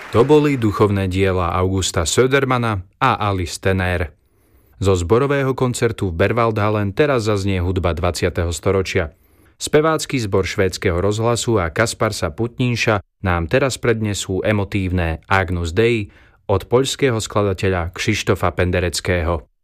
To boli duchovné diela Augusta Södermana a Alice Tenner. Zo zborového koncertu v Berwaldhallen teraz zaznie hudba 20. storočia. Spevácky zbor švédskeho rozhlasu a Kasparsa Putníša nám teraz prednesú emotívne Agnus Dei od poľského skladateľa Krzysztofa Pendereckého.